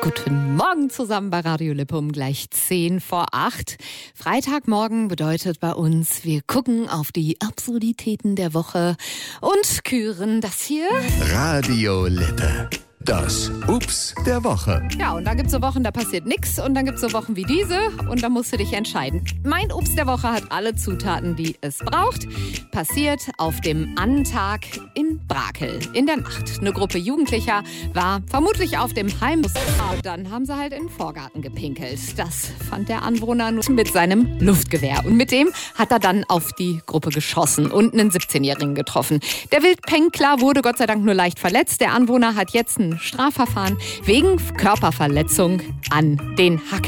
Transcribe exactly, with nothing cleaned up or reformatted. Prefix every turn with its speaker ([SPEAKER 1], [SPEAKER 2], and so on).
[SPEAKER 1] Guten Morgen zusammen bei Radio Lippe um gleich zehn vor acht. Freitagmorgen bedeutet bei uns, wir gucken auf die Absurditäten der Woche und küren das hier.
[SPEAKER 2] Radio Lippe. Das Ups der Woche.
[SPEAKER 1] Ja, und da gibt's so Wochen, da passiert nichts und dann gibt's so Wochen wie diese und da musst du dich entscheiden. Mein Ups der Woche hat alle Zutaten, die es braucht. Passiert auf dem Antag in Brakel in der Nacht. Eine Gruppe Jugendlicher war vermutlich auf dem Heimweg. Dann haben sie halt in den Vorgarten gepinkelt. Das fand der Anwohner nur mit seinem Luftgewehr. Und mit dem hat er dann auf die Gruppe geschossen und einen siebzehnjährigen getroffen. Der Wildpenkler wurde Gott sei Dank nur leicht verletzt. Der Anwohner hat jetzt ein Strafverfahren wegen Körperverletzung an den Hacken.